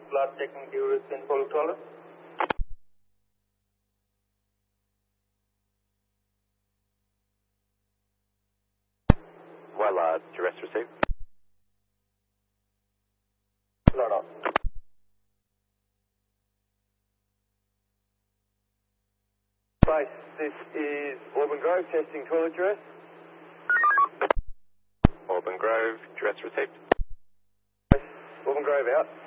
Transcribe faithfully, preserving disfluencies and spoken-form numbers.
blood checking urine in public toilet. Well, uh, duress received. Blood off. Base, this is Auburn Grove testing toilet duress. Auburn Grove, duress received. Auburn Grove out.